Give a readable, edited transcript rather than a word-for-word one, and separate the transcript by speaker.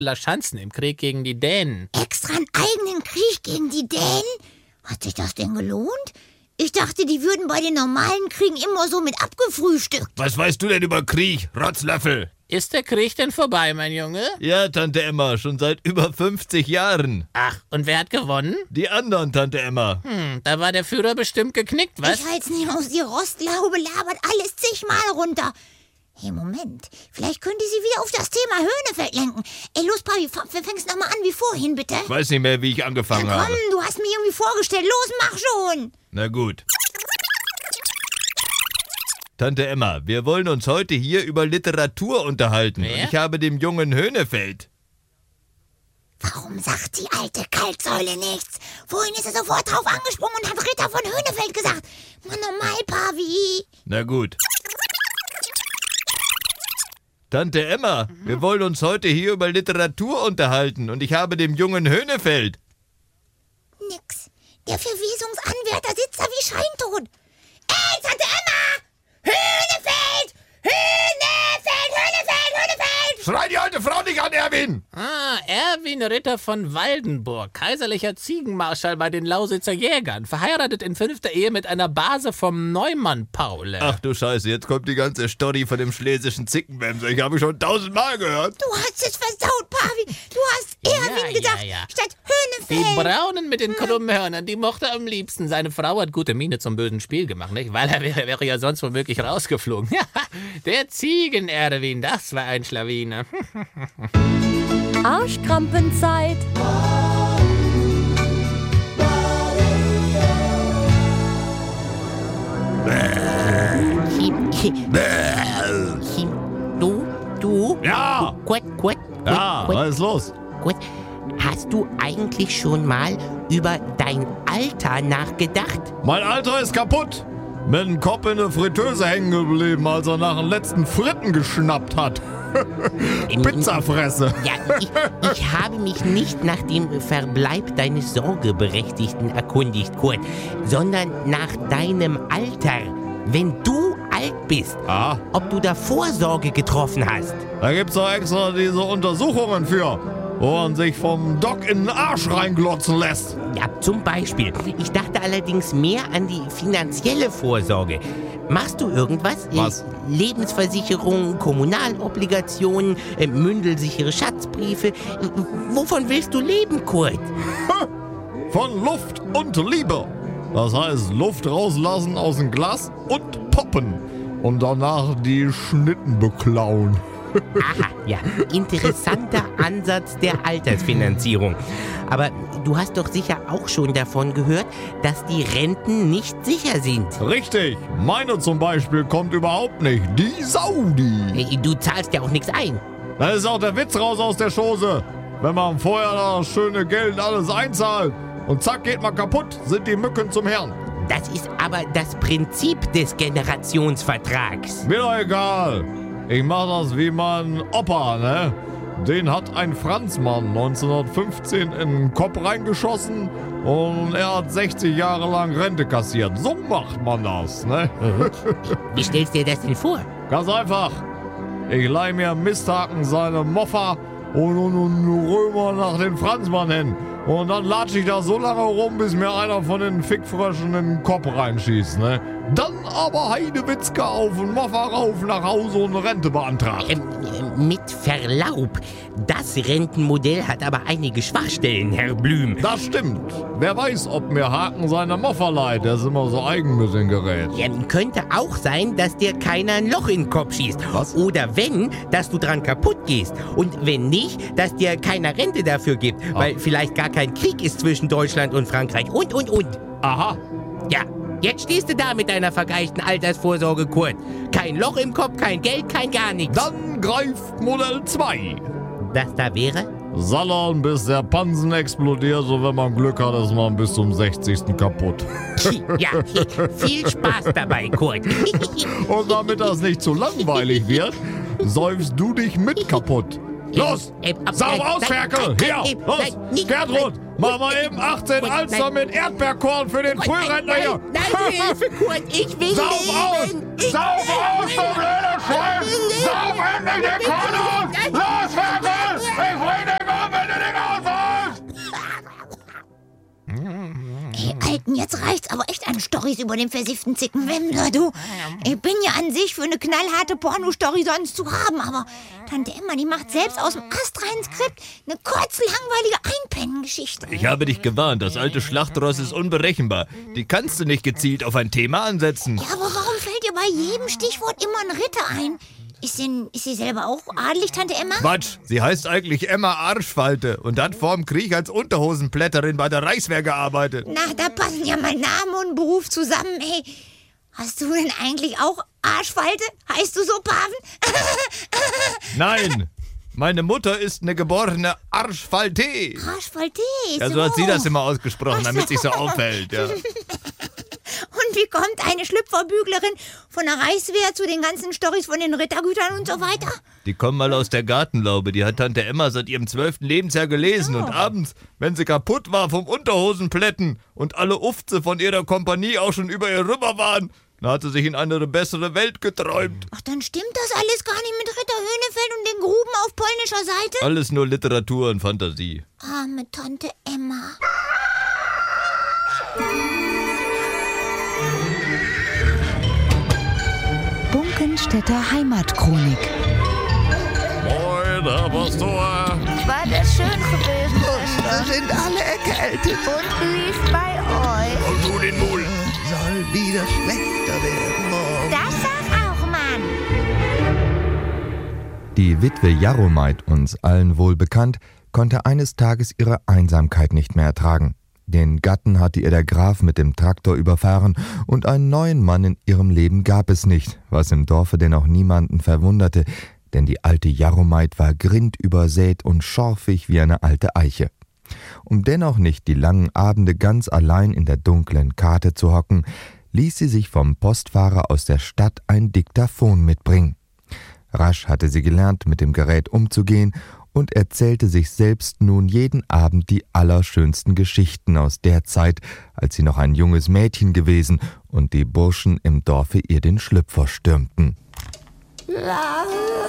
Speaker 1: Schanzen im Krieg gegen die Dänen.
Speaker 2: Extra einen eigenen Krieg gegen die Dänen? Hat sich das denn gelohnt? Ich dachte, die würden bei den normalen Kriegen immer so mit abgefrühstückt.
Speaker 3: Was weißt du denn über Krieg, Rotzlöffel?
Speaker 1: Ist der Krieg denn vorbei, mein Junge?
Speaker 3: Ja, Tante Emma, schon seit über 50 Jahren.
Speaker 1: Ach, und wer hat gewonnen?
Speaker 3: Die anderen, Tante Emma.
Speaker 1: Da war der Führer bestimmt geknickt, was?
Speaker 2: Ich halt's nicht aus, die Rostlaube labert alles zigmal runter. Hey, Moment, vielleicht könnte sie wieder auf das Thema Höhnefeld lenken. Ey, los, Papi, fängst nochmal an wie vorhin, bitte.
Speaker 3: Ich weiß nicht mehr, wie ich angefangen
Speaker 2: Ja, komm,
Speaker 3: habe.
Speaker 2: du hast mir irgendwie vorgestellt. Los, mach schon.
Speaker 3: Na gut. Tante Emma, wir wollen uns heute hier über Literatur unterhalten.
Speaker 1: Wer?
Speaker 3: Und ich habe dem jungen Höhnefeld...
Speaker 2: Warum sagt die alte Kaltsäule nichts? Vorhin ist er sofort drauf angesprungen und hat Ritter von Höhnefeld gesagt. Mann, normal, Pavi.
Speaker 3: Na gut. Tante Emma, wir wollen uns heute hier über Literatur unterhalten. Und ich habe dem jungen Höhnefeld...
Speaker 2: Nix. Der Verwesungsanwärter sitzt da wie scheintot. Ey, Tante Emma! Höhnefeld! Höhnefeld! Höhnefeld! Höhnefeld!
Speaker 3: Schrei die alte Frau nicht an, Erwin!
Speaker 1: Erwin Ritter von Waldenburg, kaiserlicher Ziegenmarschall bei den Lausitzer Jägern, verheiratet in 5. Ehe mit einer Base vom Neumann Paul.
Speaker 3: Ach du Scheiße, jetzt kommt die ganze Story von dem schlesischen Zickenwämser. Ich habe schon 1000-mal gehört.
Speaker 2: Du hast es versaut, Pavi. Du hast Erwin gesagt, statt
Speaker 1: Die
Speaker 2: Höhnefeld.
Speaker 1: Braunen mit den krummen Hörnern, die mochte er am liebsten. Seine Frau hat gute Miene zum bösen Spiel gemacht, nicht? Weil er wäre ja sonst womöglich rausgeflogen. Der Ziegen-Erwin, das war ein Schlawiner.
Speaker 4: Arschkrampenzeit.
Speaker 5: Du?
Speaker 3: Ja!
Speaker 5: Gut.
Speaker 3: Ja, was ist los?
Speaker 5: Gut. Hast du eigentlich schon mal über dein Alter nachgedacht?
Speaker 3: Mein Alter ist kaputt. Mit dem Kopf in der Fritteuse hängen geblieben, als er nach den letzten Fritten geschnappt hat. Pizzafresse.
Speaker 5: Ja, ich habe mich nicht nach dem Verbleib deines Sorgeberechtigten erkundigt, Kurt, sondern nach deinem Alter. Wenn du alt bist, ob du da Vorsorge getroffen hast.
Speaker 3: Da gibt's doch extra diese Untersuchungen für, wo man sich vom Doc in den Arsch reinglotzen lässt.
Speaker 5: Ja, zum Beispiel. Ich dachte allerdings mehr an die finanzielle Vorsorge. Machst du irgendwas?
Speaker 3: Was?
Speaker 5: Lebensversicherung, Kommunalobligationen, mündelsichere Schatzbriefe. Wovon willst du leben, Kurt?
Speaker 3: Von Luft und Liebe. Das heißt, Luft rauslassen aus dem Glas und poppen. Und danach die Schnitten beklauen.
Speaker 5: Aha, ja. Interessanter Ansatz der Altersfinanzierung. Aber du hast doch sicher auch schon davon gehört, dass die Renten nicht sicher sind.
Speaker 3: Richtig. Meine zum Beispiel kommt überhaupt nicht. Die Saudi.
Speaker 5: Du zahlst ja auch nichts ein.
Speaker 3: Da ist auch der Witz raus aus der Chose. Wenn man vorher das schöne Geld alles einzahlt und zack geht man kaputt, sind die Mücken zum Herrn.
Speaker 5: Das ist aber das Prinzip des Generationsvertrags.
Speaker 3: Mir doch egal. Ich mach das wie mein Opa, ne? Den hat ein Franzmann 1915 in den Kopf reingeschossen und er hat 60 Jahre lang Rente kassiert. So macht man das, ne?
Speaker 5: Wie stellst du dir das denn vor?
Speaker 3: Ganz einfach. Ich leih mir Misthaken seine Moffa und Römer nach den Franzmann hin. Und dann latsche ich da so lange rum, bis mir einer von den Fickfröschen in den Kopf reinschießt, ne? Dann aber Heidewitzka auf und Moffa rauf nach Hause und Rente beantragt.
Speaker 5: Mit Verlaub, das Rentenmodell hat aber einige Schwachstellen, Herr Blüm.
Speaker 3: Das stimmt. Wer weiß, ob mir Haken seine Moffa leiht. Der ist immer so eigen mit dem Gerät.
Speaker 5: Könnte auch sein, dass dir keiner ein Loch in den Kopf schießt.
Speaker 3: Was?
Speaker 5: Oder wenn, dass du dran kaputt gehst. Und wenn nicht, dass dir keiner Rente dafür gibt. Weil vielleicht gar kein Krieg ist zwischen Deutschland und Frankreich. Und.
Speaker 3: Aha.
Speaker 5: Ja, jetzt stehst du da mit deiner vergeigten Altersvorsorge, Kurt. Kein Loch im Kopf, kein Geld, kein gar nichts.
Speaker 3: Dann greift Modell 2.
Speaker 5: Das da wäre?
Speaker 3: Sallern, bis der Pansen explodiert. So, wenn man Glück hat, ist man bis zum 60. kaputt.
Speaker 5: Ja, viel Spaß dabei, Kurt.
Speaker 3: Und damit das nicht zu langweilig wird, säufst du dich mit kaputt. Los! Sauf aus, Ferkel! Hier! Los! Gertrud! Mach mal eben 18 Alster mit Erdbeerkorn für den Frührentner hier!
Speaker 5: Nein, Hilfe, Kurt, ich will
Speaker 3: Sauf aus!
Speaker 5: leben!
Speaker 3: Sauf aus, du blöder Schwein! Sauf endlich den Korn aus! Los, Ferkel! Ich bring den
Speaker 2: Alten, jetzt reicht's aber echt an Storys über den versifften Zickenwemmler, du. Ich bin ja an sich für eine knallharte Pornostory sonst zu haben, aber Tante Emma, die macht selbst aus dem astreinen Skript eine kurze, langweilige Einpennengeschichte.
Speaker 3: Ich habe dich gewarnt, das alte Schlachtross ist unberechenbar. Die kannst du nicht gezielt auf ein Thema ansetzen.
Speaker 2: Ja, aber warum fällt dir bei jedem Stichwort immer ein Ritter ein? Ist sie selber auch adelig, Tante Emma?
Speaker 3: Quatsch, sie heißt eigentlich Emma Arschfalte und hat vorm Krieg als Unterhosenplätterin bei der Reichswehr gearbeitet.
Speaker 2: Na, da passen ja mal Name und Beruf zusammen, ey. Hast du denn eigentlich auch Arschfalte? Heißt du so, Paven?
Speaker 3: Nein, meine Mutter ist eine geborene Arschfalte.
Speaker 2: Arschfalte?
Speaker 3: Ja, so hat sie das immer ausgesprochen, damit sich so auffällt. Ja.
Speaker 2: Und wie kommt eine Schlüpferbüglerin von der Reichswehr zu den ganzen Storys von den Rittergütern und so weiter?
Speaker 3: Die kommen mal aus der Gartenlaube. Die hat Tante Emma seit ihrem 12. Lebensjahr gelesen. Und abends, wenn sie kaputt war vom Unterhosenplätten und alle Ufze von ihrer Kompanie auch schon über ihr rüber waren, dann hat sie sich in eine bessere Welt geträumt.
Speaker 2: Ach, dann stimmt das alles gar nicht mit Ritter Höhnefeld und den Gruben auf polnischer Seite?
Speaker 3: Alles nur Literatur und Fantasie.
Speaker 2: Arme Tante Emma.
Speaker 4: Bunkenstädter Heimatchronik.
Speaker 3: Moin, Herr Pastor.
Speaker 6: War das schön gewesen, Schwester?
Speaker 7: Wir sind alle erkältet.
Speaker 6: Und wie ist bei euch?
Speaker 3: Und du den Mul.
Speaker 7: Soll wieder schlechter werden morgen.
Speaker 6: Das sag auch, Mann.
Speaker 8: Die Witwe Jaromait, uns allen wohl bekannt, konnte eines Tages ihre Einsamkeit nicht mehr ertragen. Den Gatten hatte ihr der Graf mit dem Traktor überfahren und einen neuen Mann in ihrem Leben gab es nicht, was im Dorfe denn auch niemanden verwunderte, denn die alte Jaromait war grindübersät und schorfig wie eine alte Eiche. Um dennoch nicht die langen Abende ganz allein in der dunklen Kate zu hocken, ließ sie sich vom Postfahrer aus der Stadt ein Diktaphon mitbringen. Rasch hatte sie gelernt, mit dem Gerät umzugehen und erzählte sich selbst nun jeden Abend die allerschönsten Geschichten aus der Zeit, als sie noch ein junges Mädchen gewesen und die Burschen im Dorfe ihr den Schlüpfer stürmten.